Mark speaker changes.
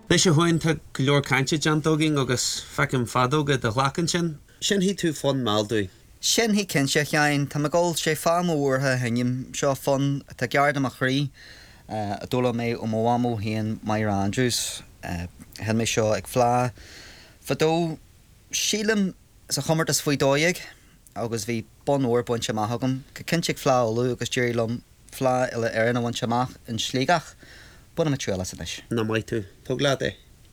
Speaker 1: Bhí sé hainte go leor caiinte deantógin agus fecin fadóga de ghlacan sin hí tú fun máldú.
Speaker 2: Sin hí cin sé cheáin tá ggóil sé fámórtha henim seo fun tá geard amach chrí a dúla mé ó mhámú híon Mairead Andrews hen mé seo ag phlá fadó sílam sa chumart is faoi dóigh agus bhí bonúir buint semachagam go cinse phlá agus dúirlumm phlá ile ar an bhaint semach in slígach buna me trúla san is.
Speaker 1: Na mai tú, tó glad é.